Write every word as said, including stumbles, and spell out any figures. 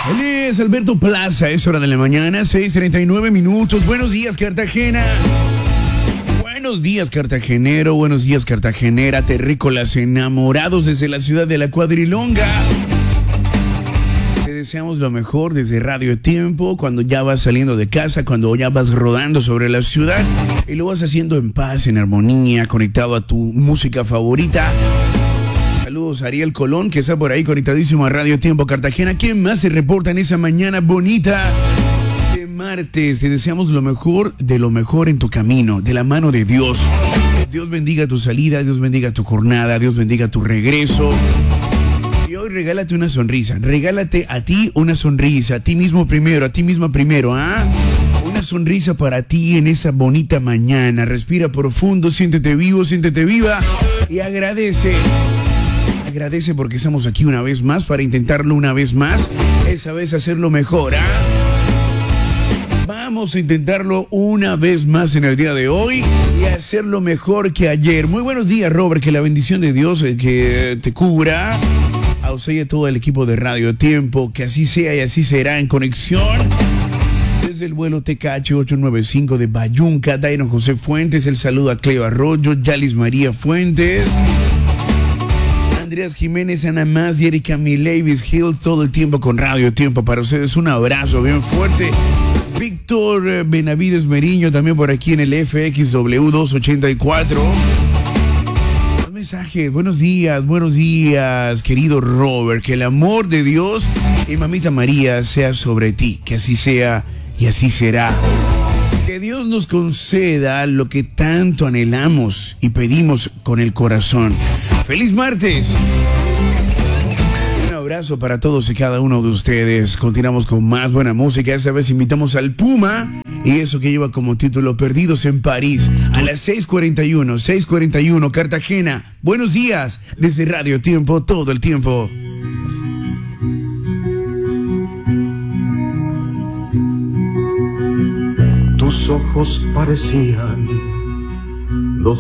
Él es Alberto Plaza, es hora de la mañana, seis treinta y nueve minutos. Buenos días, Cartagena. Buenos días, cartagenero, buenos días, cartagenera, terrícolas enamorados desde la ciudad de la Cuadrilonga. Te deseamos lo mejor desde Radio Tiempo, cuando ya vas saliendo de casa, cuando ya vas rodando sobre la ciudad y lo vas haciendo en paz, en armonía, conectado a tu música favorita. Saludos a Ariel Colón, que está por ahí conectadísimo a Radio Tiempo Cartagena. ¿Quién más se reporta en esa mañana bonita de martes? Te deseamos lo mejor de lo mejor en tu camino, de la mano de Dios. Dios bendiga tu salida, Dios bendiga tu jornada, Dios bendiga tu regreso. Y hoy regálate una sonrisa, regálate a ti una sonrisa, a ti mismo primero, a ti misma primero, ¿ah? Una sonrisa para ti en esa bonita mañana. Respira profundo, siéntete vivo, siéntete viva y agradece. Agradece porque estamos aquí una vez más para intentarlo una vez más. Esa vez hacerlo mejor, ¿ah? Vamos a intentarlo una vez más en el día de hoy y hacerlo mejor que ayer. Muy buenos días, Robert. Que la bendición de Dios eh, que te cubra. A usted y a todo el equipo de Radio Tiempo. Que así sea y así será en conexión. Desde el vuelo T K H ochocientos noventa y cinco de Bayunca, Dairon José Fuentes. El saludo a Cleo Arroyo, Yalis María Fuentes, Andreas Jiménez, Ana Más y Erika Milevis Hill, todo el tiempo con Radio Tiempo. Para ustedes un abrazo bien fuerte. Víctor Benavides Meriño también por aquí en el F X W doscientos ochenta y cuatro. Un mensaje, buenos días, buenos días, querido Robert. Que el amor de Dios y Mamita María sea sobre ti. Que así sea y así será. Que Dios nos conceda lo que tanto anhelamos y pedimos con el corazón. ¡Feliz martes! Un abrazo para todos y cada uno de ustedes. Continuamos con más buena música. Esta vez invitamos al Puma y eso que lleva como título Perdidos en París. A las seis cuarenta y uno, seis cuarenta y uno, Cartagena. Buenos días desde Radio Tiempo, todo el tiempo. Tus ojos parecían